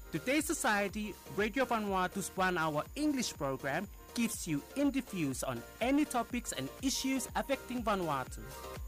Today's Society, Radio Vanuatu's 1-hour English program gives you in-depth views on any topics and issues affecting Vanuatu.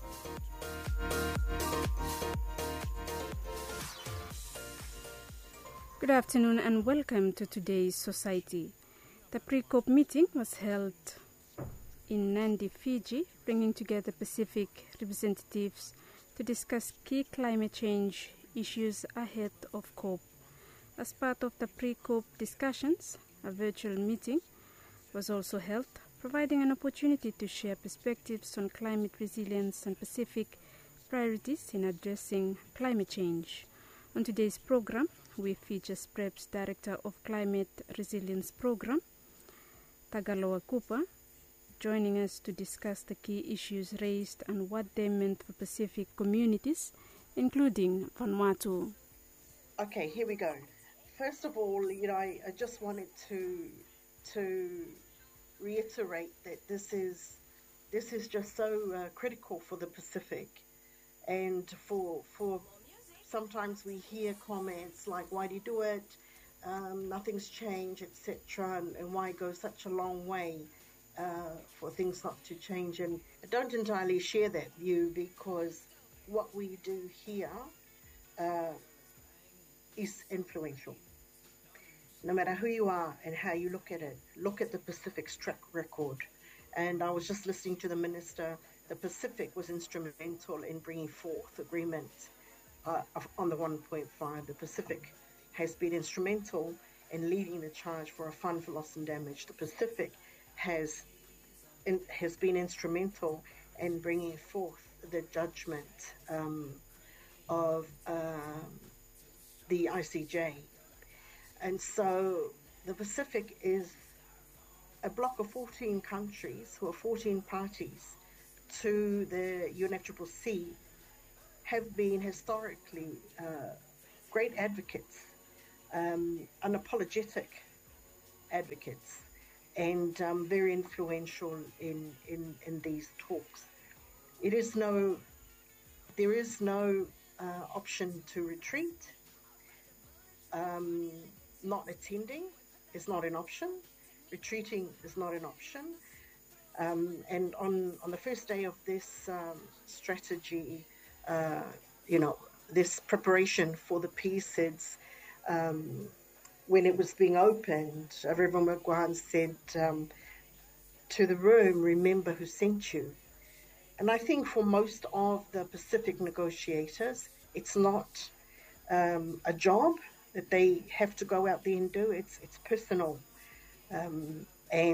Good afternoon and welcome to today's Society. The pre-COP meeting was held in Nadi, Fiji, bringing together Pacific representatives to discuss key climate change issues ahead of COP. As part of the pre-COP discussions, a virtual meeting was also held, providing an opportunity to share perspectives on climate resilience and Pacific priorities in addressing climate change. On today's program, we feature SPREP's Director of Climate Resilience Program, Tagaloa Cooper, joining us to discuss the key issues raised and what they meant for Pacific communities, including Vanuatu. Okay, here we go. First of all, I just wanted to reiterate that this is just so critical for the Pacific, and for sometimes we hear comments like, why do you do it? Nothing's changed, etc. And why go such a long way for things not to change? And I don't entirely share that view, because what we do here is influential. No matter who you are and how you look at it, look at the Pacific's track record. And I was just listening to the Minister. The Pacific was instrumental in bringing forth agreement on the 1.5. The Pacific has been instrumental in leading the charge for a fund for loss and damage. The Pacific has been instrumental in bringing forth the judgment of the ICJ. And so the Pacific is a block of 14 countries who are 14 parties to the UNFCCC, have been historically great advocates, unapologetic advocates, and very influential in these talks. There is no option to retreat. Not attending is not an option. Retreating is not an option. And on the first day of this strategy, this preparation for the PSIDS, when it was being opened, Reverend McGuan said to the room, remember who sent you. And I think for most of the Pacific negotiators, it's not a job that they have to go out there and do. It's personal. And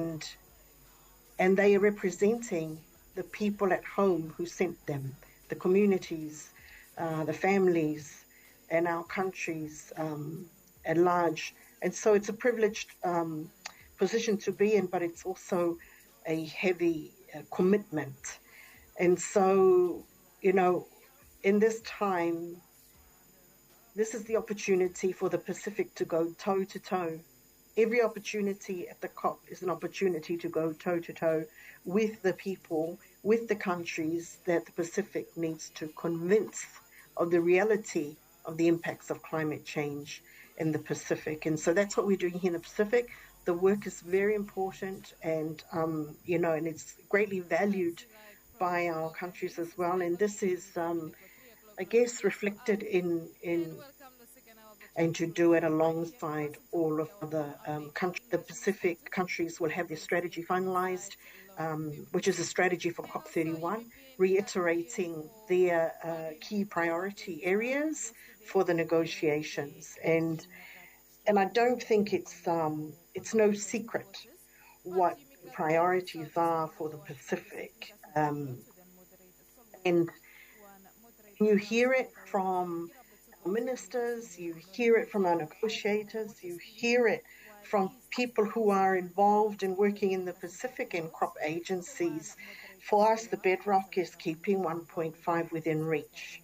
they are representing the people at home who sent them, the communities, the families, and our countries at large. And so it's a privileged position to be in, but it's also a heavy commitment. And so, in this time, this is the opportunity for the Pacific to go toe-to-toe. Every opportunity at the COP is an opportunity to go toe-to-toe with the people, with the countries that the Pacific needs to convince of the reality of the impacts of climate change in the Pacific. And so that's what we're doing here in the Pacific. The work is very important, and, and it's greatly valued by our countries as well. And this is, I guess, reflected in and to do it alongside all of the countries. The Pacific countries will have their strategy finalized, which is a strategy for COP31, reiterating their key priority areas for the negotiations. And I don't think it's no secret what priorities are for the Pacific. And you hear it from ministers, you hear it from our negotiators, you hear it from people who are involved in working in the Pacific and COP agencies. For us, the bedrock is keeping 1.5 within reach.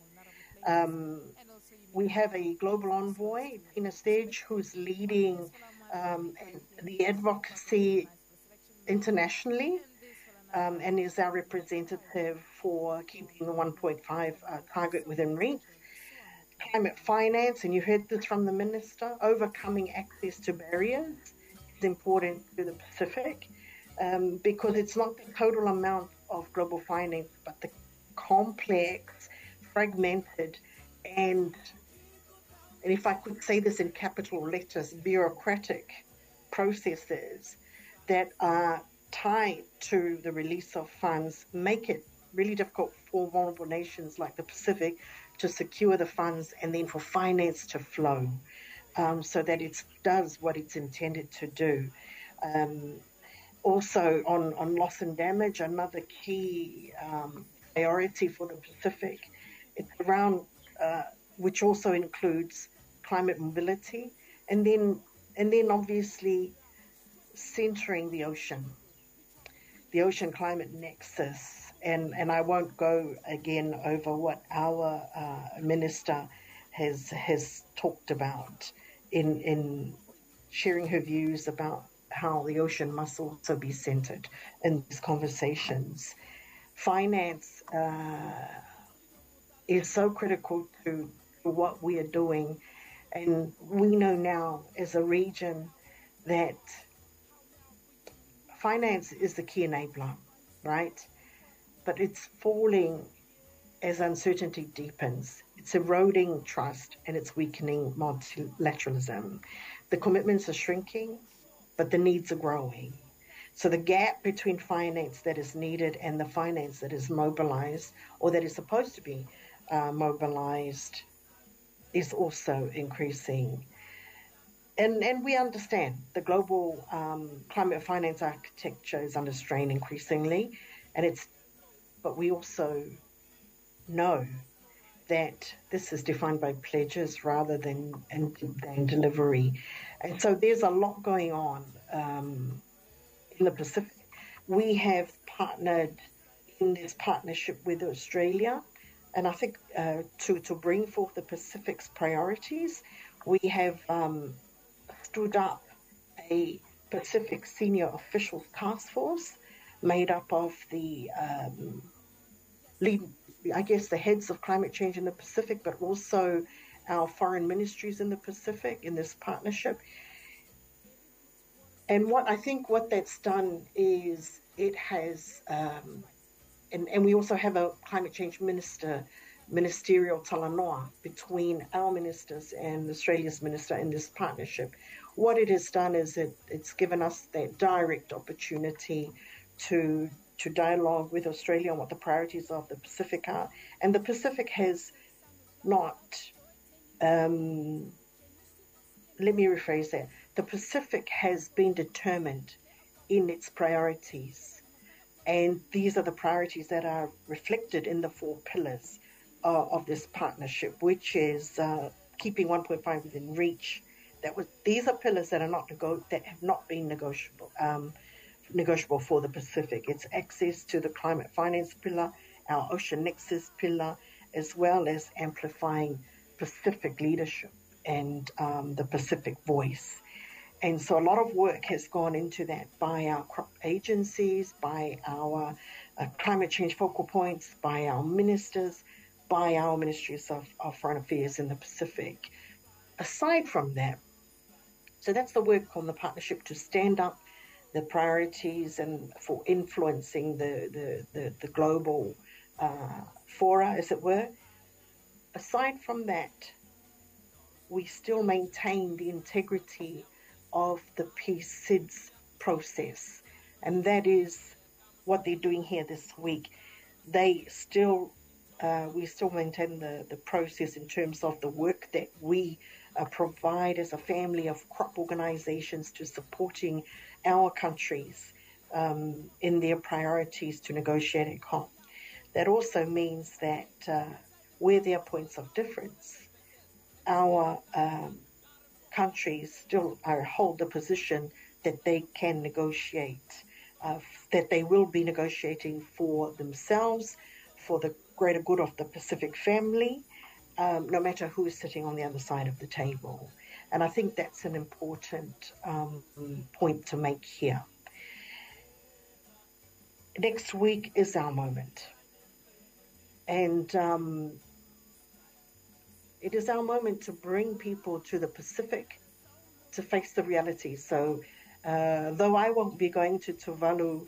We have a global envoy, Tina Stage, who's leading the advocacy internationally, and is our representative for keeping the 1.5 target within reach. climate finance, and you heard this from the Minister, overcoming access to barriers is important to the Pacific, because it's not the total amount of global finance, but the complex, fragmented, and if I could say this in capital letters, bureaucratic processes that are tied to the release of funds make it really difficult for vulnerable nations like the Pacific to secure the funds and then for finance to flow, so that it does what it's intended to do. Also on loss and damage, another key priority for the Pacific, it's around, which also includes climate mobility, and then obviously centering the ocean climate nexus. And I won't go again over what our minister has talked about in sharing her views about how the ocean must also be centered in these conversations. Finance is so critical to what we are doing, and we know now as a region that finance is the key enabler, right? But it's falling as uncertainty deepens. It's eroding trust and it's weakening multilateralism. The commitments are shrinking, but the needs are growing. So the gap between finance that is needed and the finance that is mobilized, or that is supposed to be mobilized, is also increasing. And we understand the global climate finance architecture is under strain increasingly, but we also know that this is defined by pledges rather than delivery. And so there's a lot going on in the Pacific. We have partnered in this partnership with Australia, and I think to bring forth the Pacific's priorities, we have stood up a Pacific Senior Officials Task Force made up of the the heads of climate change in the Pacific, but also our foreign ministries in the Pacific in this partnership. And what that's done is it has, and we also have a climate change ministerial talanoa between our ministers and Australia's minister in this partnership. What it has done is it's given us that direct opportunity to dialogue with Australia on what the priorities of the Pacific are. And the Pacific has not, let me rephrase that, the Pacific has been determined in its priorities. And these are the priorities that are reflected in the 4 pillars of this partnership, which is keeping 1.5 within reach. These are pillars that have not been negotiable for the Pacific. It's access to the climate finance pillar, our ocean nexus pillar, as well as amplifying Pacific leadership and the Pacific voice. And so a lot of work has gone into that by our crop agencies, by our climate change focal points, by our ministers, by our ministries of foreign affairs in the Pacific. Aside from that, so that's the work on the partnership to stand up the priorities and for influencing the global fora, as it were. Aside from that, we still maintain the integrity of the PCIDS process, and that is what they're doing here this week. We still maintain the process in terms of the work that we provide as a family of crop organizations to supporting our countries in their priorities to negotiate at COP. That also means that where there are points of difference, our countries still hold the position that they can negotiate, that they will be negotiating for themselves, for the greater good of the Pacific family, no matter who is sitting on the other side of the table. And I think that's an important point to make here. Next week is our moment. And It is our moment to bring people to the Pacific to face the reality. So though I won't be going to Tuvalu,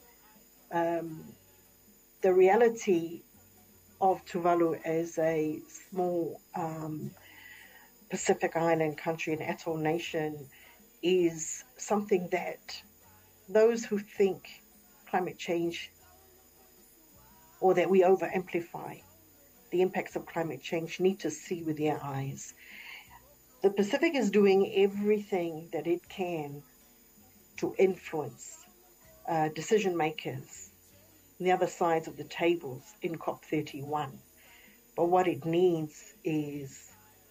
the reality of Tuvalu as a small Pacific Island country, an atoll nation, is something that those who think climate change or that we over amplify the impacts of climate change need to see with their eyes. The Pacific is doing everything that it can to influence decision makers on the other sides of the tables in COP31. But what it needs is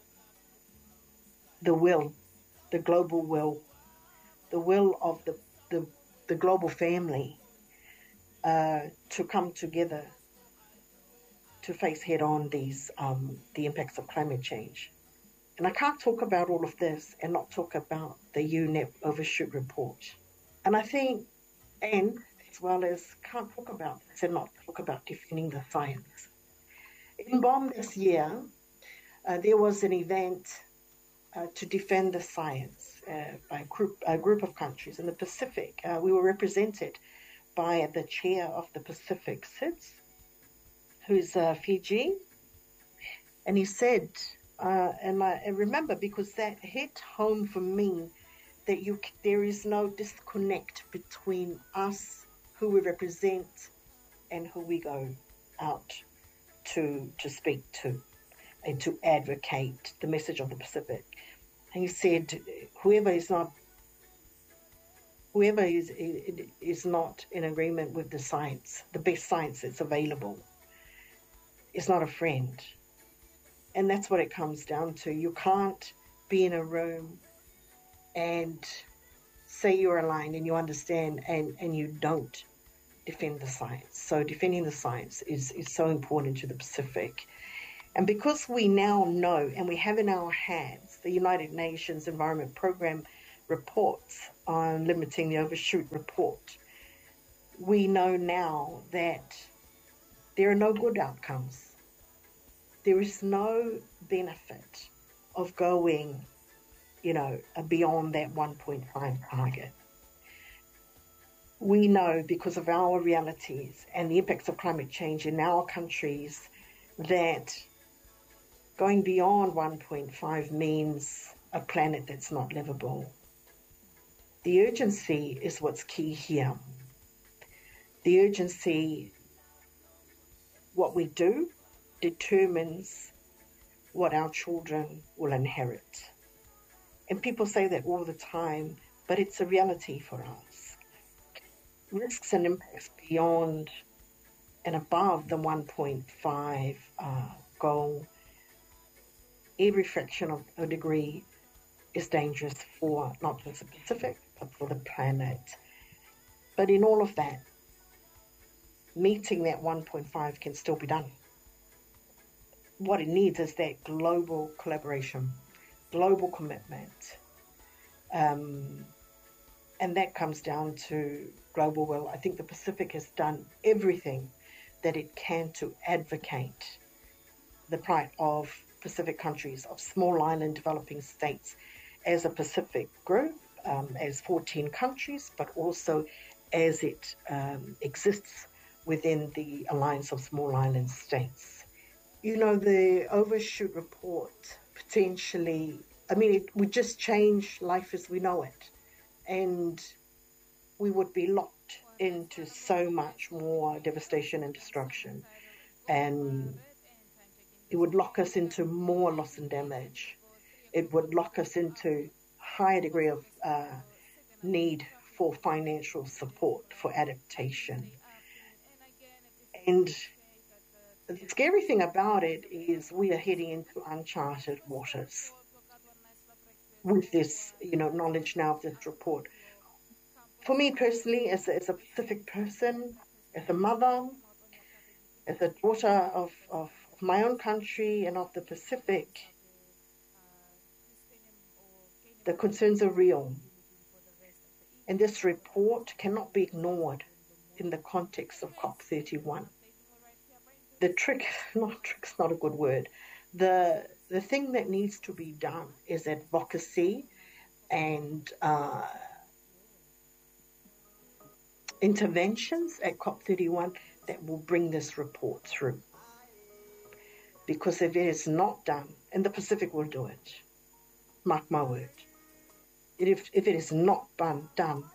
the will, the global will, the will of the global family to come together to face head-on these the impacts of climate change. And I can't talk about all of this and not talk about the UNEP Overshoot Report. And I think, and as well as can't talk about this and not talk about defending the science. In BOM this year, there was an event to defend the science by a group of countries in the Pacific. We were represented by the chair of the Pacific SIDS, who's Fiji, and he said, and I remember because that hit home for me that there is no disconnect between us, who we represent, and who we go out to speak to and to advocate the message of the Pacific. And he said, whoever is not in agreement with the science, the best science that's available, is not a friend. And that's what it comes down to. You can't be in a room and say you're aligned and you understand and you don't defend the science. So defending the science is so important to the Pacific. And because we now know and we have in our hands the United Nations Environment Programme reports on limiting the overshoot report, we know now that there are no good outcomes. There is no benefit of going, beyond that 1.5 target. We know because of our realities and the impacts of climate change in our countries that going beyond 1.5 means a planet that's not livable. The urgency is what's key here. The urgency, what we do, determines what our children will inherit. And people say that all the time, but it's a reality for us. Risks and impacts beyond and above the 1.5 goal, every fraction of a degree is dangerous for not just the Pacific, but for the planet. But in all of that, meeting that 1.5 can still be done. What it needs is that global collaboration, global commitment. And that comes down to global will. I think the Pacific has done everything that it can to advocate the plight of Pacific countries, of small island developing states as a Pacific group, as 14 countries, but also as it exists within the Alliance of Small Island States. The overshoot report potentially, it would just change life as we know it. And we would be locked into so much more devastation and destruction. And it would lock us into more loss and damage. It would lock us into higher degree of need for financial support, for adaptation. And the scary thing about it is we are heading into uncharted waters with this, knowledge now of this report. For me personally, as a Pacific person, as a mother, as a daughter of my own country and of the Pacific, the concerns are real. And this report cannot be ignored in the context of COP31. The trick's not a good word. The the thing that needs to be done is advocacy and interventions at COP31 that will bring this report through. Because if it is not done, and the Pacific will do it, mark my word, if it is not done,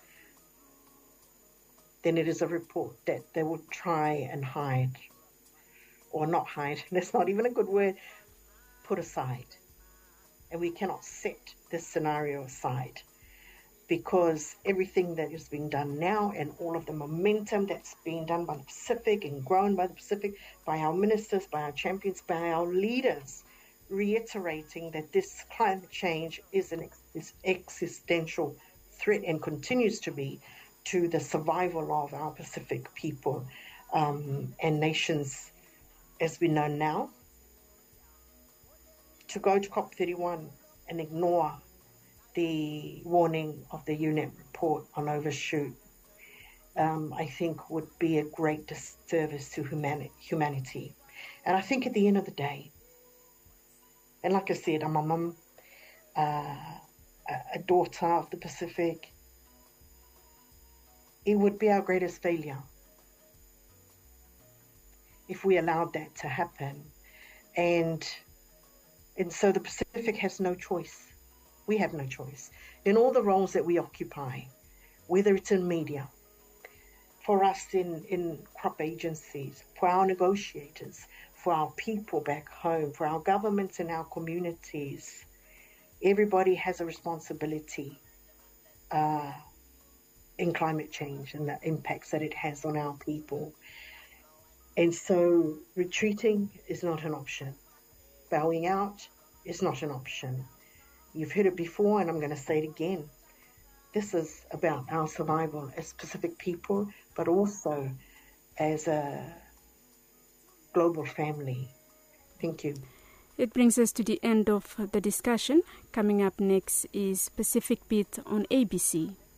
then it is a report that they will try and hide, or not hide, that's not even a good word, put aside. And we cannot set this scenario aside, because everything that is being done now and all of the momentum that's being done by the Pacific and grown by the Pacific, by our ministers, by our champions, by our leaders, reiterating that this climate change is an existential threat and continues to be to the survival of our Pacific people and nations as we know now. To go to COP31 and ignore the warning of the UNEP report on overshoot, I think would be a great disservice to humanity. And I think at the end of the day, and like I said, I'm a mum, a daughter of the Pacific, it would be our greatest failure if we allowed that to happen. And so the Pacific has no choice. We have no choice. In all the roles that we occupy, whether it's in media, for us in crop agencies, for our negotiators, for our people back home, for our governments and our communities, everybody has a responsibility in climate change and the impacts that it has on our people. And so retreating is not an option. Bowing out is not an option. You've heard it before, and I'm going to say it again. This is about our survival as Pacific people, but also as a global family. Thank you. It brings us to the end of the discussion. Coming up next is Pacific Beat on ABC.